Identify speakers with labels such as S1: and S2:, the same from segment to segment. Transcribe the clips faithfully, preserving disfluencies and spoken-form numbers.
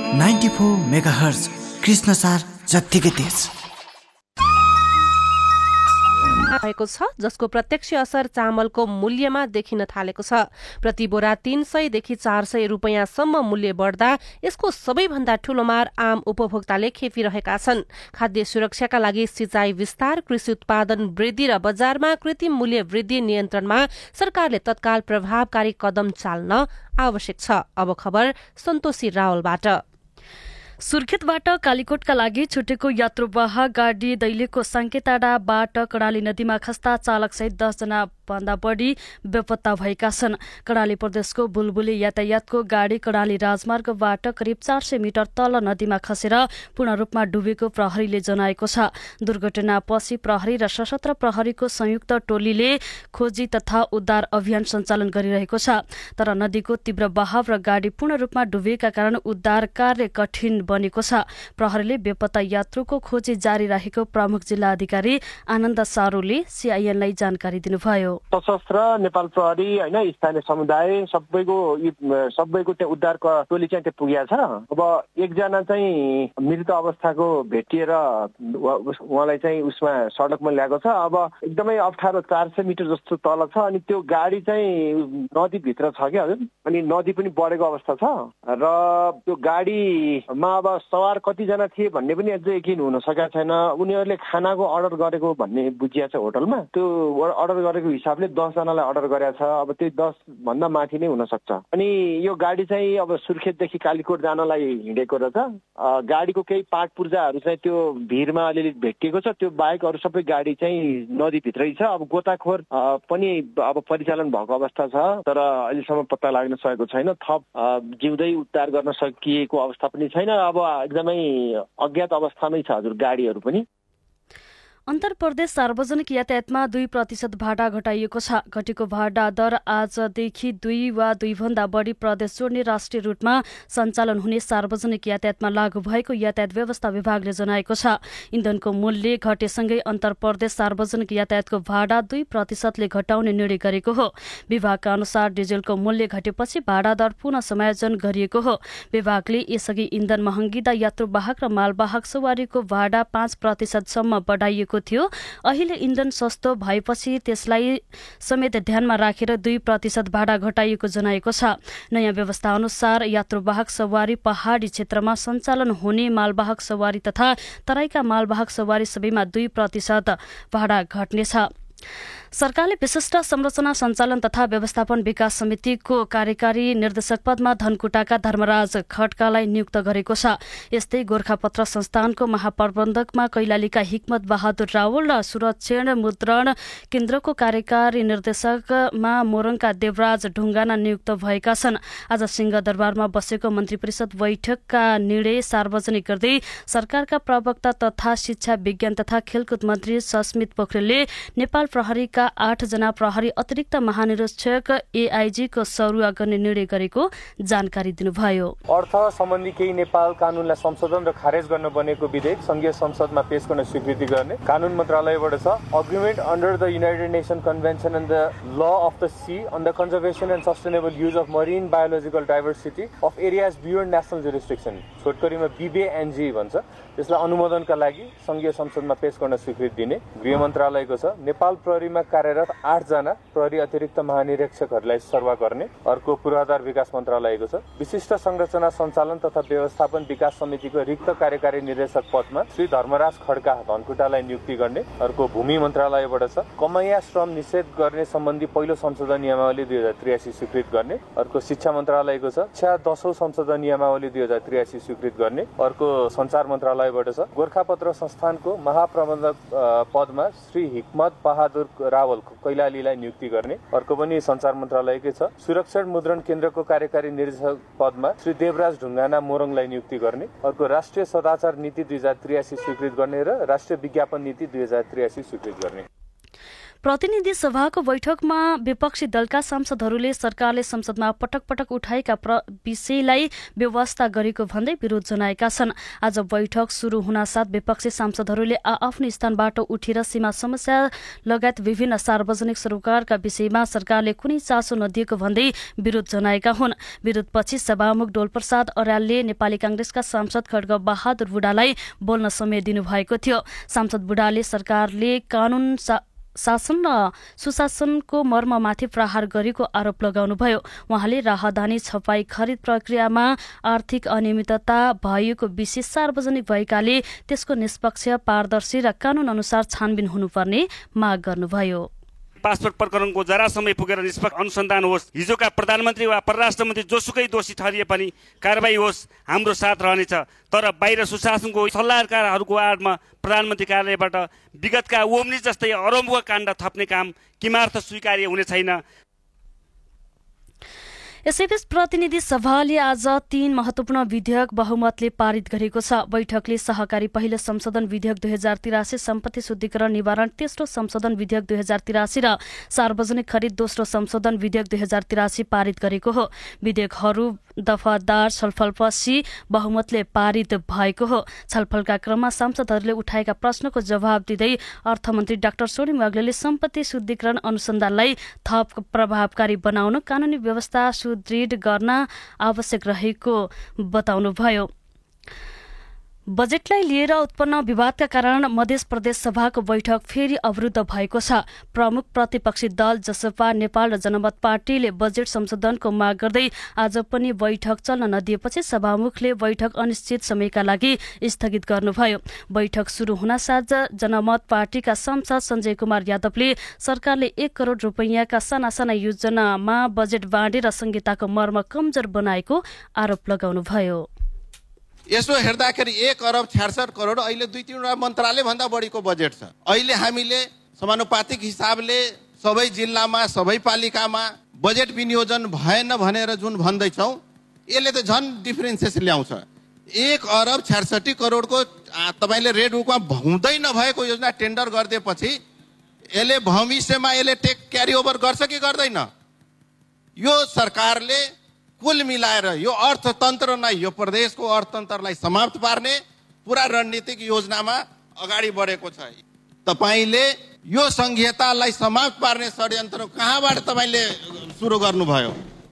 S1: Ninety four megahertz Krishnasar जत्तिकै तेज
S2: भएको छ, जसको प्रत्यक्ष असर चामलको मूल्यमा देखिन थालेको छ। प्रति बोरा तीन सय देखि चार सय रुपियाँसम्म मूल्य बढ्दा यसको सबैभन्दा ठूलो मार आम उपभोक्ताले खेपिरहेका छन्। खाद्य सुरक्षाका लागि सिंचाई विस्तार, कृषि उत्पादन वृद्धि र बजारमा कृत्रिम मूल्य वृद्धि नियन्त्रणमा सरकारले तत्काल प्रभावकारी कदम चाल्न आवश्यक छ। अब खबर सन्तोषी रावलबाट।
S3: सुर्खेतबाट कालीकोटका लागि छुटेको यात्रुवाहक गाडी दैलेखको साङ्केताडाबाट कर्णाली नदीमा खस्दा चालकसहित दसजना भन्दा बढी बेपत्ता भएका छन्। कर्णाली प्रदेशको बुलबुली यातायातको गाडी कर्णाली राजमार्गबाट करिब चार सय मिटर तल नदीमा खसेर पूर्ण रूपमा डुबेको प्रहरीले जनाएको छ। दुर्घटनापछि प्रहरी र सशस्त्र प्रहरीको संयुक्त टोलीले खोजी तथा उद्धार अभियान सञ्चालन गरिरहेको छ। तर नदीको तीव्र बहाव र गाडी पूर्ण रूपमा डुबेका कारण उद्धार कार्य कठिन बनेको छ। प्रहरीले बेपत्ता यात्रुको खोजी जारी राखेको प्रमुख जिल्ला अधिकारी आनन्द सारूले सीआईएनलाई जानकारी दिनुभयो।
S4: सशस्त्र नेपाल प्रहरी होइन स्थानीय समुदाय सबैको सबैको त्यहाँ उद्धार टोली चाहिँ त्यहाँ पुगेको छ। अब एकजना चाहिँ मृत अवस्थाको भेटिएर उहाँलाई चाहिँ उसमा सडकमा ल्याएको छ। अब एकदमै अप्ठ्यारो चार सय मिटर जस्तो तल छ अनि त्यो गाडी चाहिँ नदीभित्र छ क्या हजुर। अनि नदी पनि बढेको अवस्था छ र त्यो गाडीमा अब सवार कतिजना थिए भन्ने पनि अझै यकिन हुन सकेको छैन। उनीहरूले खानाको अर्डर गरेको भन्ने बुझिया छ होटलमा। त्यो अर्डर गरेको हिसाबले दसजनालाई अर्डर गरेको छ। अब त्यो दस भन्दा माथि नै हुन सक्छ। अनि यो गाडी चाहिँ अब सुर्खेतदेखि कालीकोट जानलाई हिँडेको रहेछ। गाडीको केही पार्ट पूर्जाहरू चाहिँ त्यो भिरमा अलिअलि भेटिएको छ। त्यो बाहेक अरू सबै गाडी चाहिँ नदीभित्रै छ। अब गोताखोर पनि अब परिचालन भएको अवस्था छ तर अहिलेसम्म पत्ता लाग्न सकेको छैन। थप जिउँदै उद्धार गर्न सकिएको अवस्था पनि छैन। अब एकदमै अज्ञात अवस्थामै छ हजुर गाडीहरू पनि।
S3: अन्तर प्रदेश सार्वजनिक यातायातमा दुई प्रतिशत भाडा घटाइएको छ। घटेको भाडा दर आजदेखि दुई वा दुईभन्दा बढी प्रदेश जोड्ने राष्ट्रिय रूटमा सञ्चालन हुने सार्वजनिक यातायातमा लागू भएको यातायात व्यवस्था विभागले जनाएको छ। इन्धनको मूल्य घटेसँगै अन्तर प्रदेश सार्वजनिक यातायातको भाडा दुई प्रतिशतले घटाउने निर्णय गरेको हो। विभागका अनुसार डिजेलको मूल्य घटेपछि भाडा दर पुनः समायोजन गरिएको हो। विभागले यसअघि इन्धन महँगिँदा यात्रुवाहक र मालवाहक सवारीको भाडा पाँच प्रतिशतसम्म बढाइएको थियो। अहिले इन्धन सस्तो भएपछि त्यसलाई समेत ध्यानमा राखेर दुई प्रतिशत भाडा घटाइएको जनाएको छ। नयाँ व्यवस्था अनुसार यात्रुवाहक सवारी पहाडी क्षेत्रमा सञ्चालन हुने मालवाहक सवारी तथा तराईका मालवाहक सवारी सबैमा दुई प्रतिशत भाडा घट्नेछ। सरकारले विशिष्ट संरचना सञ्चालन तथा व्यवस्थापन विकास समितिको कार्यकारी निर्देशक पदमा धनकुटाका धर्मराज खड्कालाई नियुक्त गरेको छ। यस्तै गोरखापत्र संस्थानको महाप्रबन्धकमा कैलालीका हिक्मत बहादुर रावल र सुरक्षण मुद्रण केन्द्रको कार्यकारी निर्देशकमा मोरङका देवराज ढुङ्गाना नियुक्त भएका छन्। आज सिंहदरबारमा बसेको मन्त्री परिषद बैठकका निर्णय सार्वजनिक गर्दै सरकारका प्रवक्ता तथा शिक्षा विज्ञान तथा खेलकुद मन्त्री सस्मित पोखरेलले नेपाल प्रहरीका आठ जना प्रहरी अतिरिक्त महानिरीक्षक एआईजी को सरुवा गर्ने निर्णय गरेको जानकारी दिनुभयो।
S5: अर्थ सम्बन्धी केही नेपाल कानूनलाई संशोधन र खारेज गर्न बनेको विधेयक संघीय संसदमा पेश गर्न स्वीकृति गर्ने कानून मन्त्रालयबाट छ। Agreement under the United nation convention and the law of the C on the conservation and sustainable use of Marin biological diversity of areas beyond national जुरिस्डिक्सन छोटकरीमा बिबिएनजी भन्छ। त्यसलाई अनुमोदनका लागि संघीय संसदमा पेश गर्न स्वीकृति दिने गृह मन्त्रालयको छ। नेपाल प्रहरीमा कार्यरत आठजना प्रहरी अतिरिक्त महानिरीक्षकहरूलाई सरुवा गर्ने अर्को पूर्वाधार विकास मन्त्रालयको छ। विशिष्ट संरचना सञ्चालन तथा व्यवस्थापन विकास समितिको रिक्त कार्यकारी निर्देशक पदमा श्री धर्मराज खड्का धनकुटालाई नियुक्ति गर्ने अर्को भूमि मन्त्रालयबाट छ। कमैया श्रम निषेध गर्ने सम्बन्धी पहिलो संशोधन नियमावली दुई हजार त्रियासी स्वीकृत गर्ने अर्को शिक्षा मन्त्रालयको छ। शिक्षा दशौं संशोधन नियमावली दुई हजार त्रियासी स्वीकृत गर्ने अर्को सञ्चार मन्त्रालयबाट छ। गोरखापत्र संस्थानको महाप्रबन्धक पदमा श्री हिक्मत बहादुर रावल कैलालीलाई नियुक्ति गर्ने अर्को पनि सञ्चार मन्त्रालयकै छ। सुरक्षण मुद्रण केन्द्रको कार्यकारी निर्देशक पदमा श्री देवराज ढुङ्गाना मोरङलाई नियुक्ति गर्ने अर्को राष्ट्रिय सदाचार नीति दुई हजार त्रियासी स्वीकृत गर्ने र राष्ट्रिय विज्ञापन नीति दुई हजार त्रियासी स्वीकृत गर्ने।
S3: प्रतिनिधि सभाको बैठकमा विपक्षी दलका सांसदहरूले सरकारले संसदमा पटक पटक उठाएका विषयलाई व्यवस्था गरेको भन्दै विरोध जनाएका छन्। आज बैठक सुरु हुनासाथ विपक्षी सांसदहरूले आआफ्नो स्थानबाट उठेर सीमा समस्या लगायत विभिन्न सार्वजनिक सरोकारका विषयमा सरकारले कुनै चासो नदिएको भन्दै विरोध जनाएका हुन्। विरोधपछि सभामुख डोलप्रसाद अर्यालले नेपाली कांग्रेसका सांसद खड्ग बहादुर बुढालाई बोल्न समय दिनुभएको थियो। सांसद बुढाले सरकारले कानून शासन र सुशासनको मर्ममाथि प्रहार गरेको आरोप लगाउनुभयो। उहाँले राहदानी छपाई खरिद प्रक्रियामा आर्थिक अनियमितता भएको विषय सार्वजनिक भएकाले त्यसको निष्पक्ष, पारदर्शी र कानून अनुसार छानबिन हुनुपर्ने माग गर्नुभयो।
S6: पासपोर्ट प्रकरणको जरा समय पुगेर निष्पक्ष अनुसन्धान होस्। हिजोका प्रधानमन्त्री वा परराष्ट्र मन्त्री जोसुकै दोषी ठहरिए पनि कारबाही होस्, हाम्रो साथ रहनेछ। तर बाहिर सुशासनको सल्लाहकारहरूको आडमा प्रधानमन्त्री कार्यालयबाट विगतका ओम्नी जस्तै अरम्भुवा काण्ड थप्ने काम किमार्थ स्वीकार्य हुने छैन।
S3: यसैबीच प्रतिनिधि सभाले आज तीन महत्वपूर्ण विधेयक बहुमतले पारित गरेको छ। बैठकले सहकारी पहिलो संशोधन विधेयक दुई हजार तिरासी, सम्पत्ति शुद्धिकरण निवारण तेस्रो संशोधन विधेयक दुई हजार तिरासी र सार्वजनिक खरिद दोस्रो संशोधन विधेयक दुई हजार तिरासी पारित गरेको हो। विधेयकहरू दफादार छलफलपछि बहुमतले पारित भएको हो। छलफलका क्रममा सांसदहरूले उठाएका प्रश्नको जवाब दिँदै अर्थमन्त्री डाक्टर सोनिम वाग्लेले सम्पत्ति शुद्धिकरण अनुसन्धानलाई थप प्रभावकारी बनाउन कानूनी व्यवस्था सुदृढ गर्न आवश्यक रहेको बताउनुभयो। बजेटलाई लिएर उत्पन्न विवादका कारण मध्य प्रदेश सभाको बैठक फेरि अवरुद्ध भएको छ। प्रमुख प्रतिपक्षी दल जसपा नेपाल र जनमत पार्टीले बजेट संशोधनको माग गर्दै आज पनि बैठक चल्न नदिएपछि सभामुखले बैठक अनिश्चित समयका लागि स्थगित गर्नुभयो। बैठक सुरु हुनासाथ जनमत पार्टीका सांसद सञ्जय कुमार यादवले सरकारले एक करोड़ रुपैयाँका साना साना योजनामा बजेट बाँडेर संहिताको मर्म कमजोर बनाएको आरोप लगाउनुभयो।
S7: यसो हेर्दाखेरि एक अरब छ्यासठ करोड अहिले दुई तीनवटा मन्त्रालय भन्दा बढीको बजेट छ। अहिले हामीले समानुपातिक हिसाबले सबै जिल्लामा सबै पालिकामा बजेट विनियोजन भएन भनेर जुन भन्दैछौँ यसले त झन् डिफरेन्सेस ल्याउँछ। एक अरब छ्यासठी करोडको तपाईँले रेड बुकमा हुँदै नभएको योजना टेन्डर गरिदिएपछि यसले भविष्यमा यसले टेक क्यारी ओभर गर्छ कि गर्दैन? यो सरकारले कुल मिलाएर यो अर्थतन्त्र नै यो प्रदेशको अर्थतन्त्रलाई समाप्त पार्ने पुरा रणनीतिक योजनामा अगाडि बढेको छ। तपाईले यो संहितालाई समाप्त पार्ने षड्यन्त्र कहाँबाट तपाईले सुरु गर्नुभयो?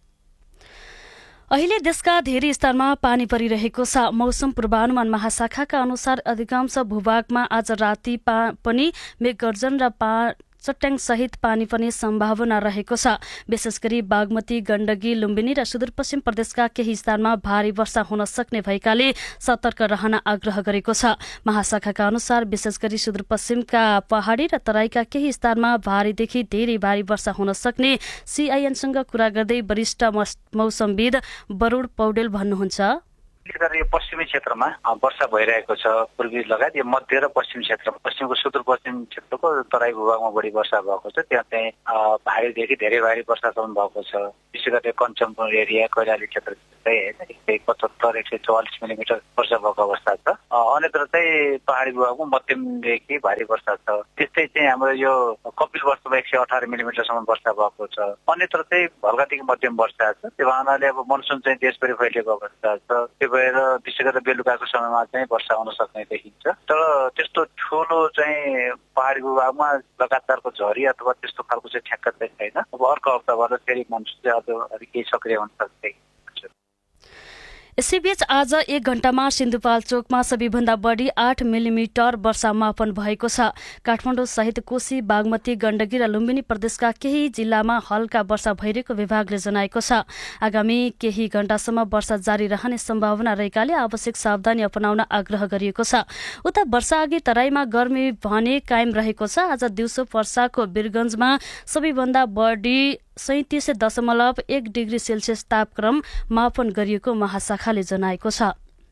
S3: अहिले देशका धेरै स्थानमा पानी परिरहेको छ। मौसम पूर्वानुमान महाशाखाका अनुसार अधिकांश भूभागमा आज राति पनि मेघगर्जन र पा चट्याङ सहित पानी पर्ने सम्भावना रहेको छ। विशेष गरी बागमती, गण्डकी, लुम्बिनी र सुदूरपश्चिम प्रदेशका केही स्थानमा भारी वर्षा हुन सक्ने भएकाले सतर्क रहन आग्रह गरेको छ। महाशाखाका अनुसार विशेष गरी सुदूरपश्चिमका पहाडी र तराईका केही स्थानमा भारीदेखि धेरै भारी वर्षा हुन सक्ने सीआईएनसँग कुरा गर्दै वरिष्ठ मौसमविद बरुण पौडेल भन्नुहुन्छ।
S8: यो पश्चिमी क्षेत्रमा वर्षा भइरहेको छ। पूर्वी लगायत यो मध्य र पश्चिम क्षेत्र, पश्चिमको सुदूरपश्चिम क्षेत्रको तराई भूभागमा बढी वर्षा भएको छ। त्यहाँ चाहिँ भारीदेखि धेरै भारी वर्षासम्म भएको छ। विशेष गरी कञ्चनपुर एरिया, कैलाली क्षेत्र चाहिँ होइन एक सय पचहत्तर एक सय चौवालिस मिलिमिटर वर्षा भएको अवस्था छ। अन्यत्र चाहिँ पहाडी भूभागमा मध्यमदेखि भारी वर्षा छ। त्यस्तै चाहिँ हाम्रो यो कपिलवस्तुमा एक सय अठार मिलिमिटरसम्म वर्षा भएको छ। अन्यत्र चाहिँ हल्कादेखि मध्यम वर्षा छ। त्यो भावनाले अब मनसुन चाहिँ देशभरि फैलिएको अवस्था छ। त्यो भएर विशेष गरेर बेलुकाको समयमा चाहिँ वर्षा हुन सक्ने देखिन्छ। तर त्यस्तो ठुलो चाहिँ पहाडी भूभागमा लगातारको झरी अथवा त्यस्तो खालको चाहिँ ठ्याक्क चाहिँ छैन। अब अर्को हप्ताबाट फेरि मनसुन चाहिँ अझ अलिक केही सक्रिय हुन सक्छ।
S3: यसैबीच आज एक घण्टामा सिन्धुपाल्चोकमा सबैभन्दा बढी आठ मिलिमिटर वर्षा मापन भएको छ। काठमाडौँ सहित कोशी, बागमती, गण्डकी र लुम्बिनी प्रदेशका केही जिल्लामा हल्का वर्षा भइरहेको विभागले जनाएको छ। आगामी केही घण्टासम्म वर्षा जारी रहने सम्भावना रहेकाले आवश्यक सावधानी अपनाउन आग्रह गरिएको छ। उता वर्षाअघि तराईमा गर्मी भने कायम रहेको छ। आज दिउँसो पर्साको वीरगञ्जमा सबैभन्दा बढी सैतिस दशमलव एक डिग्री सेल्सियस तापक्रम मापन गरिएको महाशाखाले जनाएको छ।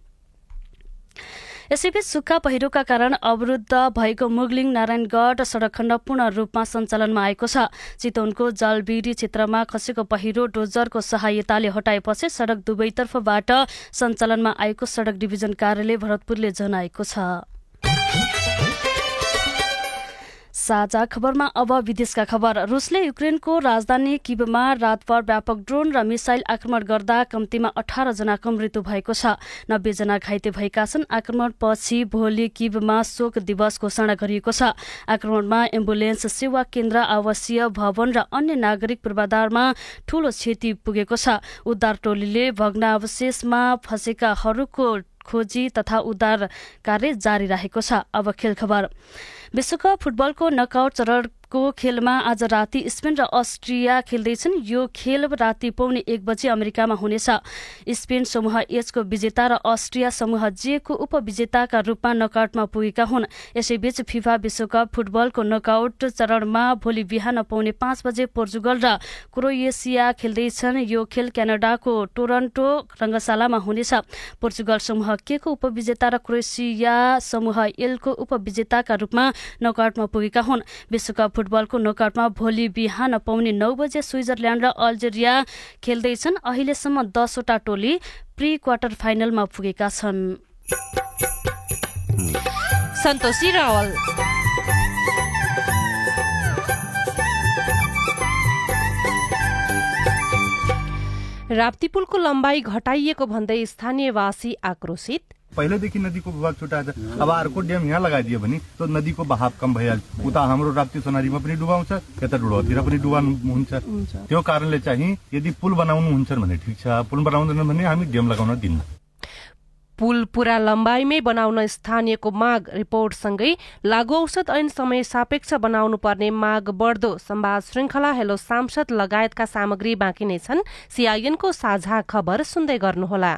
S3: यसैबीच सुक्खा पहिरोका कारण अवरुद्ध भएको मुगलिङ नारायणगढ सड़क खण्ड पूर्ण रूपमा सञ्चालनमा आएको छ। चितवनको जलबिरी क्षेत्रमा खसेको पहिरो डोजरको सहायताले हटाएपछि सड़क दुवैतर्फबाट सञ्चालनमा आएको सड़क डिभिजन कार्यालय भरतपुरले जनाएको छ। साझा खबरमा अब विदेशका खबर। रुसले युक्रेनको राजधानी किभमा रातभर व्यापक ड्रोन र मिसाइल आक्रमण गर्दा कम्तीमा अठार जनाको मृत्यु भएको छ। नब्बे जना घाइते भएका छन्। आक्रमणपछि भोलि किभमा शोक दिवस घोषणा गरिएको छ। आक्रमणमा एम्बुलेन्स सेवा केन्द्र, आवासीय भवन र अन्य नागरिक पूर्वाधारमा ठूलो क्षति पुगेको छ। उद्धार टोलीले भग्नावशेषमा फँसेकाहरूको खोजी तथा उद्धार कार्य जारी राखेको छ। अब खेल खबर। विश्वकप फुटबलको नकआउट चरणको खेलमा आज राति स्पेन र अस्ट्रिया खेल्दैछन्। यो खेल राति पौने एक बजे अमेरिकामा हुनेछ। स्पेन समूह एचको विजेता र अस्ट्रिया समूह जेको उपविजेताका रूपमा नकआउटमा पुगेका हुन्। यसैबीच फिफा विश्वकप फुटबलको नकआउट चरणमा भोलि बिहान पौने पाँच बजे पोर्चुगल र क्रोएसिया खेल्दैछन्। यो खेल क्यानाडाको टोरन्टो रङ्गशालामा हुनेछ। पोर्चुगल समूह के को उपविजेता र क्रोएसिया समूह एलको उपविजेताका रूपमा नकआउटमा पुगेका हुन्। विश्वकप फुटबलको नकआउटमा भोलि बिहान पौने नौ बजे स्विजरल्याण्ड र अल्जेरिया खेल्दैछन्। अहिलेसम्म दसवटा टोली प्री क्वार्टर फाइनलमा पुगेका छन्।
S2: सन्तोषी रावल। राप्ती पुलको लम्बाइ घटाइएको भन्दै स्थानीयवासी आक्रोशित।
S9: पहिलेदेखि नदीको विभाग छुट्याएको छ। अब अर्को ड्याम यहाँ लगाइदियो भने त्यो नदीको बहाव कम भइहाल्छ। उता हाम्रो राप्ती सोनारीमा पनि डुबाउँछ, यता डुडौतिर पनि डुबाउनु हुन्छ। त्यो कारणले चाहिँ यदि पुल बनाउनुहुन्छ भने ठिक छ, पुल बनाउँदैन भने हामी ड्याम लगाउन दिन्न।
S2: पुल पूरा लम्बाइमै बनाउन स्थानीयको माग। रिपोर्टसँगै लागू औषध ऐन समय सापेक्ष बनाउनु पर्ने माग बढ्दो। संवाद श्रृंखला हेलो सांसद लगायतका सामग्री बाँकी नै छन्। सीआईएनको साझा खबर सुन्दै गर्नुहोला।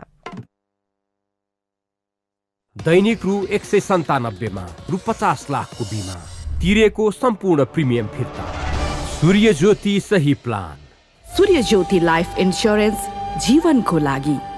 S10: दैनिक रु एक सय सन्तानब्बेमा रु पचास लाखको बिमा तिरेको सम्पूर्ण प्रिमियम फिर्ता। सूर्य ज्योति सही प्लान।
S11: सूर्य ज्योति लाइफ इन्स्योरेन्स जीवनको लागि।